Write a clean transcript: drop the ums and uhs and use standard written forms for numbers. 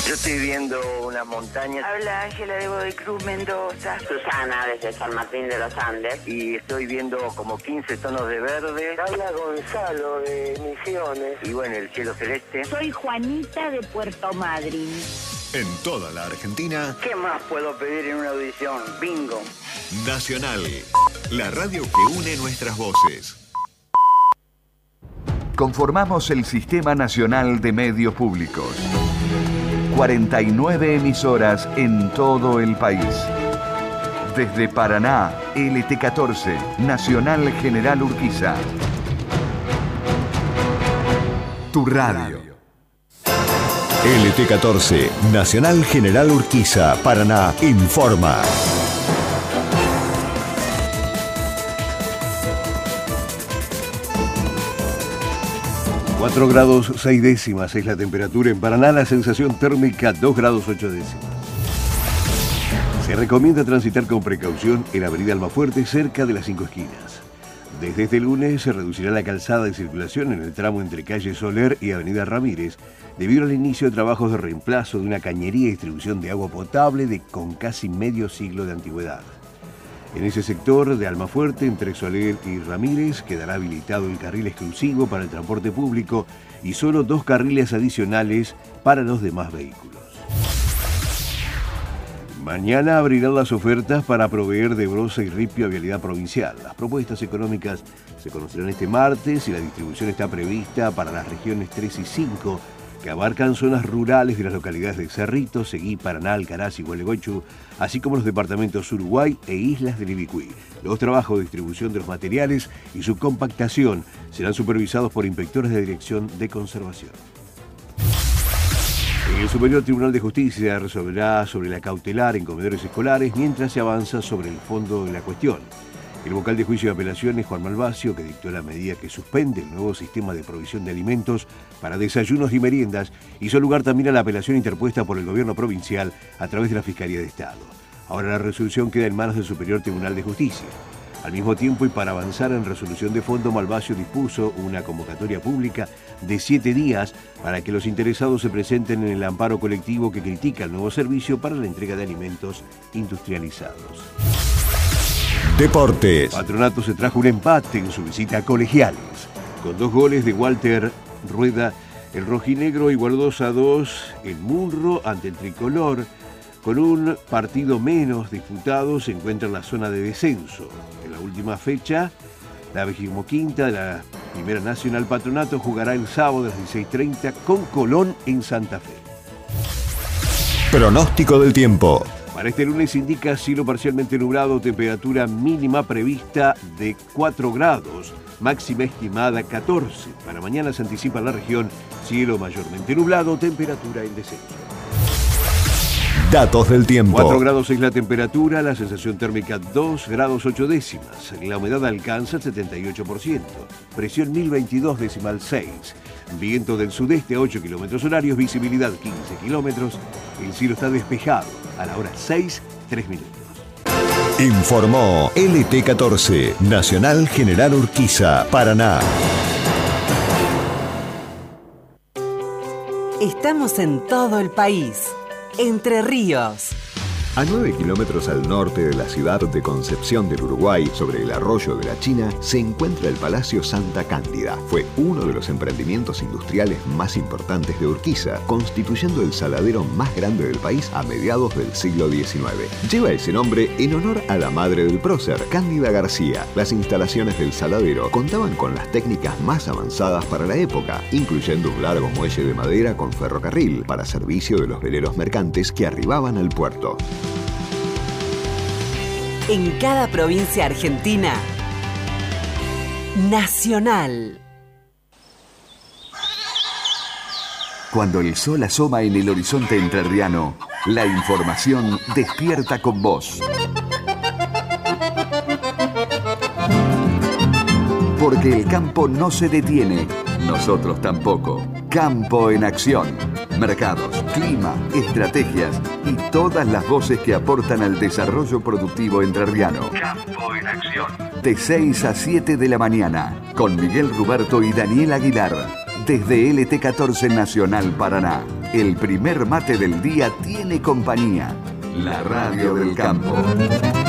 Yo estoy viendo una montaña. Habla Ángela de Godoy Cruz, Mendoza. Susana, desde San Martín de los Andes. Y estoy viendo como 15 tonos de verde. Habla Gonzalo de Misiones. Y bueno, el cielo celeste. Soy Juanita de Puerto Madryn. En toda la Argentina. ¿Qué más puedo pedir en una audición? Bingo. Nacional, la radio que une nuestras voces. Conformamos el Sistema Nacional de Medios Públicos. 49 emisoras en todo el país. Desde Paraná, LT14, Nacional General Urquiza. Tu radio. LT14, Nacional General Urquiza, Paraná, informa. 4 grados 6 décimas es la temperatura en Paraná, la sensación térmica 2 grados 8 décimas. Se recomienda transitar con precaución en Avenida Almafuerte cerca de las 5 esquinas. Desde este lunes se reducirá la calzada de circulación en el tramo entre calle Soler y Avenida Ramírez debido al inicio de trabajos de reemplazo de una cañería y distribución de agua potable con casi medio siglo de antigüedad. En ese sector de Almafuerte, entre Soler y Ramírez, quedará habilitado el carril exclusivo para el transporte público y solo 2 carriles adicionales para los demás vehículos. Mañana abrirán las ofertas para proveer de brosa y ripio a Vialidad Provincial. Las propuestas económicas se conocerán este martes y la distribución está prevista para las regiones 3 y 5, que abarcan zonas rurales de las localidades de Cerrito, Seguí, Paraná, Alcaraz y Gualeguaychú, así como los departamentos Uruguay e Islas del Ibicuí. Los trabajos de distribución de los materiales y su compactación serán supervisados por inspectores de Dirección de Conservación. El Superior Tribunal de Justicia resolverá sobre la cautelar en comedores escolares mientras se avanza sobre el fondo de la cuestión. El vocal de juicio de apelaciones, Juan Malvacio, que dictó la medida que suspende el nuevo sistema de provisión de alimentos para desayunos y meriendas, hizo lugar también a la apelación interpuesta por el gobierno provincial a través de la Fiscalía de Estado. Ahora la resolución queda en manos del Superior Tribunal de Justicia. Al mismo tiempo, y para avanzar en resolución de fondo, Malvacio dispuso una convocatoria pública de 7 días para que los interesados se presenten en el amparo colectivo que critica el nuevo servicio para la entrega de alimentos industrializados. Deportes. Patronato se trajo un empate en su visita a Colegiales. Con 2 goles de Walter Rueda, el rojinegro igualó 2-2 en Munro ante el tricolor. Con un partido menos disputado, se encuentra en la zona de descenso. En la última fecha, la 25ª de la Primera Nacional, Patronato jugará el sábado a las 16:30 con Colón en Santa Fe. Pronóstico del tiempo. Para este lunes indica cielo parcialmente nublado, temperatura mínima prevista de 4 grados, máxima estimada 14. Para mañana se anticipa en la región cielo mayormente nublado, temperatura en descenso. Datos del tiempo. 4 grados 6 la temperatura, la sensación térmica 2 grados 8 décimas. La humedad alcanza el 78%. Presión 1022,6. Viento del sudeste a 8 kilómetros horarios, visibilidad 15 kilómetros. El cielo está despejado a la hora 6:03. Informó LT14, Nacional General Urquiza, Paraná. Estamos en todo el país. Entre Ríos. A 9 kilómetros al norte de la ciudad de Concepción del Uruguay, sobre el arroyo de la China, se encuentra el Palacio Santa Cándida. Fue uno de los emprendimientos industriales más importantes de Urquiza, constituyendo el saladero más grande del país a mediados del siglo XIX. Lleva ese nombre en honor a la madre del prócer, Cándida García. Las instalaciones del saladero contaban con las técnicas más avanzadas para la época, incluyendo un largo muelle de madera con ferrocarril para servicio de los veleros mercantes que arribaban al puerto. En cada provincia argentina, Nacional. Cuando el sol asoma en el horizonte entrerriano, la información despierta con vos. Porque el campo no se detiene, nosotros tampoco. Campo en acción. Mercados, clima, estrategias y todas las voces que aportan al desarrollo productivo entrerriano. Campo en acción. De 6 a 7 de la mañana, con Miguel Ruberto y Daniel Aguilar. mates de LT14 Nacional Paraná. El primer mate del día tiene compañía. La radio del campo.